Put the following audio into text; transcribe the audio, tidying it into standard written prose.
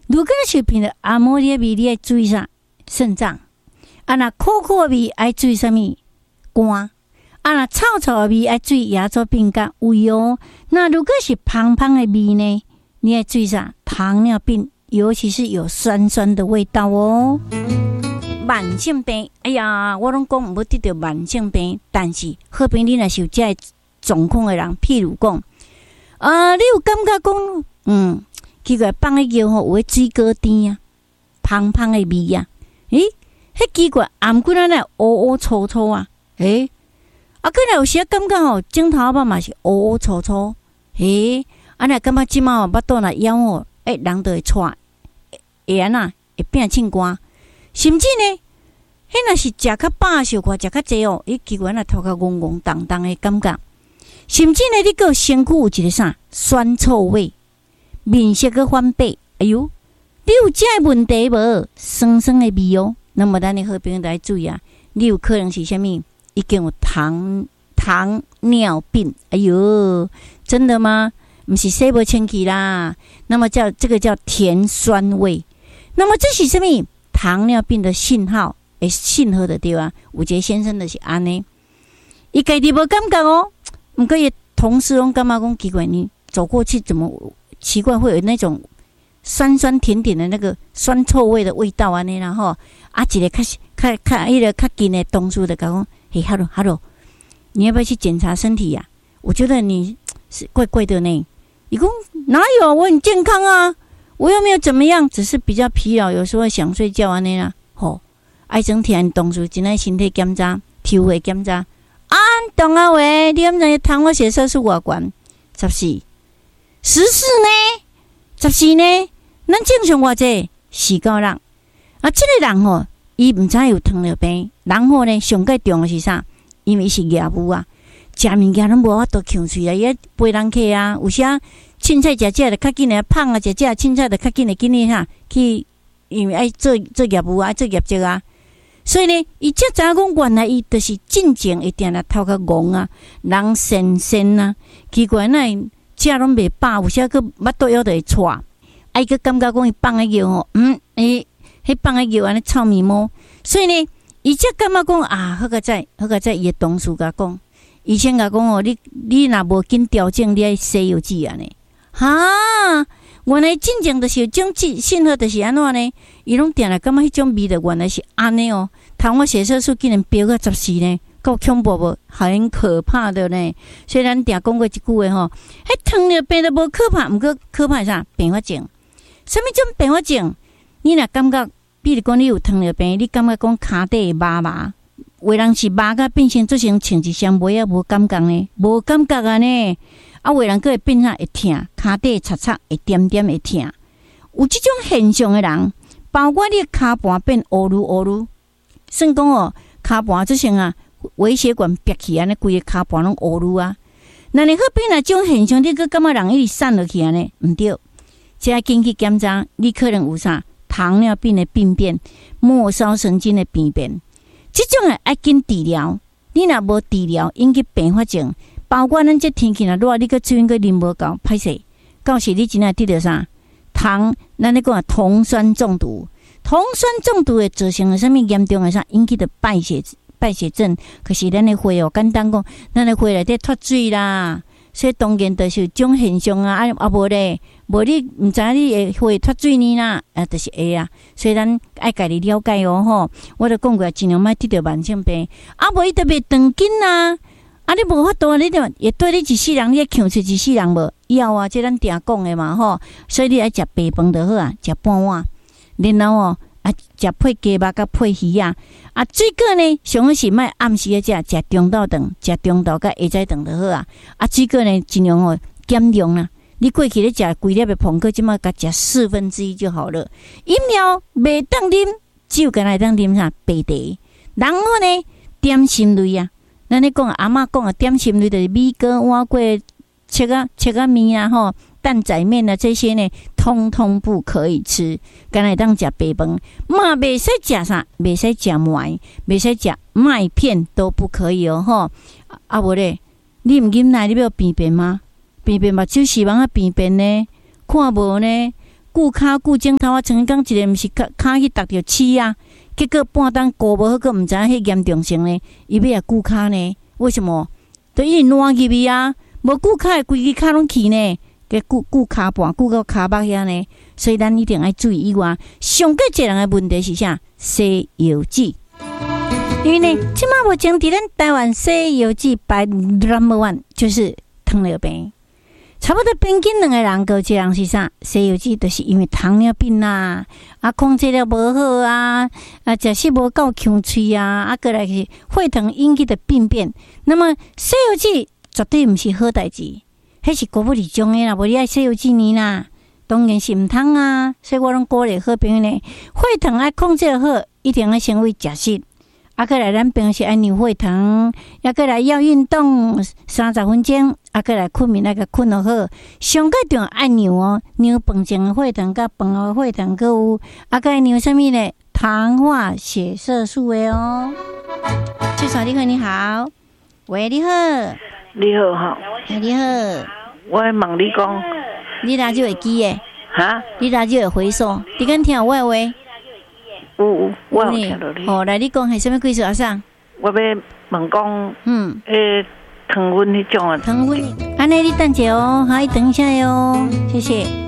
如果是闻到阿摩尼味，你要注意啥？肾脏。啊，那苦苦的味要注意什么？肝。啊，那臭臭的味要注意牙周病甲胃哦。那如果是芳芳的味呢？你要注意啥？糖尿病，尤其是有酸酸的味道哦。慢性病，哎呀，我拢讲唔要得到慢性病，但是好比你若是有这状况的人，譬如讲，你有感觉讲，奇怪，放迄药吼，有迄水果甜啊，芳芳的味啊，迄奇怪，颔骨那乌乌粗粗啊，啊，可能有时感觉吼，镜头仔嘛是乌乌粗粗，啊，若感觉即马巴肚若枵吼，人就会喘，会安那会变凊寒。甚至呢，迄若是食较饱小块，食较济哦，奇怪那头壳戆戆当当的感觉。甚至呢，你个身躯有一个啥酸臭味，面色个反白，哎哟，你有这问题无？酸酸的味哦。那么咱的好朋友来注意啊，你有可能是啥物？已经有糖尿病。哎哟，真的吗？不是洗不清气啦。那么这个叫甜酸味。那么这是什么？糖尿病的信号，信号的对啊。有一个先生就是安尼，伊家己无感觉哦，不过伊同事拢感觉讲奇怪，你走过去怎么奇怪会有那种酸酸甜甜的那个酸臭味的味道安尼啦吼。啊，一个较迄个较近的同事就讲，嘿 ，hello， 你要不要去检查身体呀？我觉得你是怪怪的呢。伊讲哪有，我很健康啊。我又没有怎么样，只是比较疲劳，有时候想睡觉安尼啦。吼，爱整天同事真爱身体检查、体位检查。懂啊喂，你敢知糖我血色素偌悬？14呢？14呢？咱正常偌济？4-9人。啊，这个人吼，伊唔知有糖尿病。人吼呢，上介重的是啥？因为是业务啊，食物件拢无法度呛喙啊，伊陪人客啊，有时凊彩食就较紧的胖啊，食凊彩就较紧的紧的哈去，因为爱做业务啊，做业绩啊，所以呢，伊才知影讲原来伊就是进前一定来头壳戆啊，人神啊，奇怪那食拢袂饱，有时个腹肚枵就会喘，伊个感觉讲伊放个药吼，迄放个药安尼臭咪毛，所以呢，伊才感觉讲啊，好个在伊的同事甲讲，以前甲讲哦，你若无紧调整，你爱洗药剂啊呢。哈，原来真正就是有种信号，就是安怎呢？伊拢定来感觉迄种味道，原来是安尼哦。糖我血色素竟然飙到14呢，够恐怖无？很可怕的呢。虽然定讲过一句话吼，迄糖尿病都无可怕，毋过可怕是啥？并发症。什么种并发症？你若感觉，比如讲你有糖尿病，你感觉讲骹底麻麻，有人是麻甲变成做成穿一双袜啊，无感觉呢？无感觉啊呢？啊，有人佫会变啥会痛，骹底擦擦会点点会痛。有即种现象的人，包括你骹盘变乌噜，算讲哦，骹盘做成啊，微血管憋起安尼，规个骹盘拢乌噜啊。那你好变啊，种现象你佫感觉人一直散落去安尼，毋对，这要紧去检查，你可能有啥糖尿病的病变、末梢神经的病变，即种诶爱紧治疗。你若无治疗，引起并发症。包括咱这天气若热，你个水个啉无够，歹势。到时你真系得到啥糖？咱咧讲酮酸中毒，酮酸中毒会造成什么严重的啥？引起的败血症。可是咱的血哦，简单讲，咱的血内底脱水啦，所以当然就是有种现象啊。无咧，无你唔知你的血脱水呢啦，就是会啊。所以咱爱家己了解哦吼。我都讲过，尽量莫得到慢性病，无伊特别长紧啊。你无法度，你就也对你一世人，你强出一世人无？要啊，这咱定讲的嘛吼。所以你爱食白饭就好啊，食半碗，然后食配鸡肉甲配鱼啊。水果呢，上好是莫暗时食中昼顿，食中昼甲下早顿就好啊。水果呢，尽量减量啦。你过去咧食规粒的苹果，即马甲食1/4就好了。饮料袂当啉，只有干来当啉啥白茶。然后呢，点心类啊。咱咧讲阿嬷讲的点心类就是米糕、碗粿、切啊面啊吼、蛋仔面啊这些呢，通通不可以吃。干来当食白饭，嘛袂使食啥，袂使食糜，袂使食麦片都不可以哦吼。无咧，你毋饮奶，你要便便吗？便便目睭视网啊便便呢？看无呢？ 顾骹顾枕头，我曾经讲一个毋是骹去踏着刺啊，结果半当顾无好，个毋知影迄严重性呢，伊要来顾骹呢？为什么？都因为烂入去啊，无顾骹规个骹拢去呢，个顾骹半顾到骹目遐呢，所以咱一定要注意以外，上个一人的问题是啥？西药剂。因为呢，即马目前伫咱台湾西药剂排 No.1 就是糖尿病。差不多平均2个人高一人是啥？西药剂就是因为糖尿病啦，控制了无好啊，食食无够香脆啊，过来是血糖引起的病变。那么西药剂绝对毋是好代志，迄是国不离中的啦，无你爱西药剂呢啦，当然是毋通啊。所以我拢鼓励好朋友呢，血糖爱控制好，一定要先为食食。过来咱平时爱量血糖，过来要运动30分钟，过来困眠困得好。上个重要爱量哦，量饭前的血糖，甲饭后血糖，佮有过来量什么呢？糖化血色素的哦。介绍你好，你好，喂，你好， 你好哈， 你好， 我问你讲， 你哪就会记诶？ 哈？ 你哪就会回溯？你敢听我的话？ 有，我有听到你。 好，来，你讲系什么贵数阿啥？ 我要问讲，糖分迄种啊。 糖分，安尼你等者哦，好，等一下哟，谢谢。